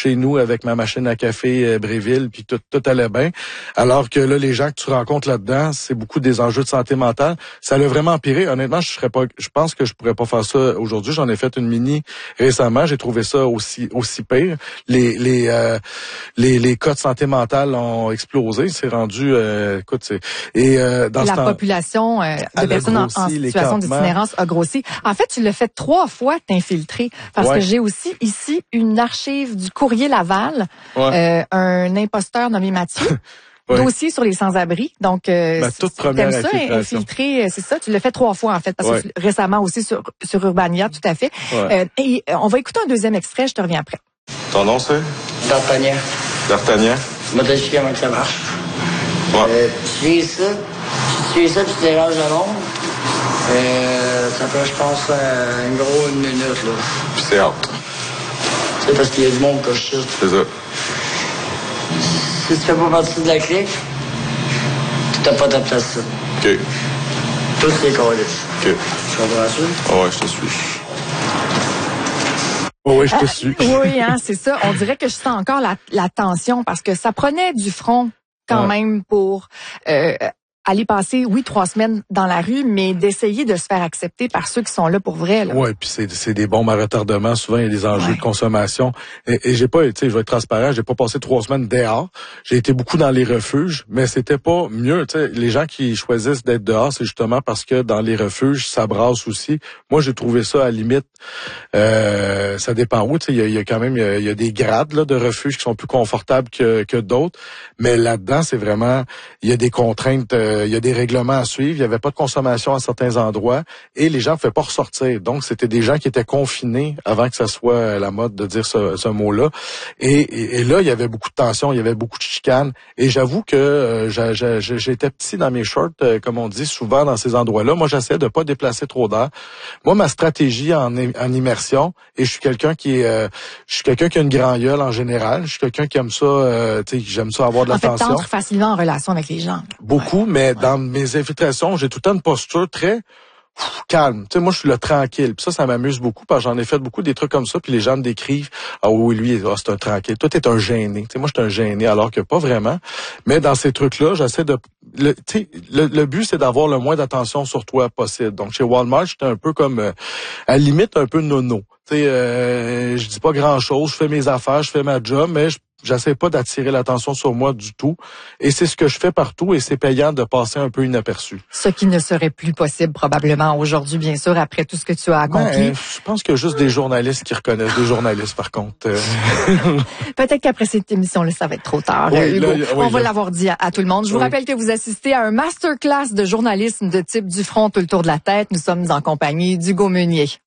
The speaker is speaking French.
chez nous avec ma machine à café Bréville, puis tout allait bien. Alors que là, les gens que tu rencontres là-dedans, c'est beaucoup des enjeux de santé mentale. Ça l'a vraiment empiré. Honnêtement, je pense que je pourrais pas faire ça aujourd'hui. J'en ai fait une mini récemment. J'ai trouvé ça aussi pire. Les cas de santé mentale ont explosé. C'est rendu, dans la population de personnes en situation d'itinérance a grossi. En fait, tu l'as fait 3 fois t'infiltrer parce que j'ai aussi ici une archive du Courrier Laval, un imposteur nommé Mathieu. Dossier sur les sans-abri. Donc, toute première t'aimes ça, infiltrer, c'est ça? Tu l'as fait 3 fois, en fait, parce que récemment aussi sur Urbania, tout à fait. Et on va écouter un deuxième extrait, je te reviens après. Ton nom, c'est? D'Artagnan. D'Artagnan? Je vais t'expliquer comment ça marche. Tu suis ça, tu déranges le monde. Ça peut, je pense, une minute, là. Puis c'est out. C'est parce qu'il y a du monde que je suis. C'est ça. Si tu fais pas partie de la clique, tu n'as pas ta place là. OK. Tout est collé. OK. Tu comprends ça? Ouais, je te suis. Oui, je te suis. Oui, c'est ça. On dirait que je sens encore la tension parce que ça prenait du front quand même pour aller passer, 3 semaines dans la rue, mais d'essayer de se faire accepter par ceux qui sont là pour vrai. Oui, puis c'est des bombes à retardement. Souvent, il y a des enjeux de consommation. Et j'ai pas, je vais être transparent, j'ai pas passé 3 semaines dehors. J'ai été beaucoup dans les refuges, mais c'était pas mieux. Les gens qui choisissent d'être dehors, c'est justement parce que dans les refuges, ça brasse aussi. Moi, j'ai trouvé ça à la limite. Ça dépend où. Il y a quand même il y a des grades là, de refuges qui sont plus confortables que d'autres. Mais là-dedans, c'est vraiment, il y a des contraintes. Il y a des règlements à suivre. Il n'y avait pas de consommation à certains endroits et les gens ne pouvaient pas ressortir. Donc, c'était des gens qui étaient confinés avant que ça soit la mode de dire ce mot-là. Et là, il y avait beaucoup de tension, il y avait beaucoup de chicanes. Et j'avoue que j'étais petit dans mes shorts, comme on dit souvent dans ces endroits-là. Moi, j'essaie de pas déplacer trop d'air. Moi, ma stratégie en immersion, et je suis quelqu'un qui a une grand gueule en général. Je suis quelqu'un qui aime ça, j'aime ça avoir de l'attention. En fait, t'entres facilement en relation avec les gens. Beaucoup, mais dans mes infiltrations, j'ai tout le temps une posture très calme. Moi, je suis le tranquille. Puis ça m'amuse beaucoup parce que j'en ai fait beaucoup des trucs comme ça. Puis les gens me décrivent, ah oui, lui, c'est un tranquille. Toi, t'es un gêné. Moi, je suis un gêné, alors que pas vraiment. Mais dans ces trucs-là, j'essaie de... Le but, c'est d'avoir le moins d'attention sur toi possible. Donc, chez Walmart, j'étais un peu comme, à la limite, un peu nono. Je dis pas grand-chose. Je fais mes affaires, je fais ma job, mais j'essaie pas d'attirer l'attention sur moi du tout. Et c'est ce que je fais partout et c'est payant de passer un peu inaperçu. Ce qui ne serait plus possible probablement aujourd'hui, bien sûr, après tout ce que tu as accompli. Je pense qu'il y a juste des journalistes qui reconnaissent des journalistes, par contre. Peut-être qu'après cette émission-là, ça va être trop tard. Hugo. On va l'avoir dit à tout le monde. Je vous rappelle que vous assistez à un masterclass de journalisme de type du front tout le tour de la tête. Nous sommes en compagnie d'Hugo Meunier.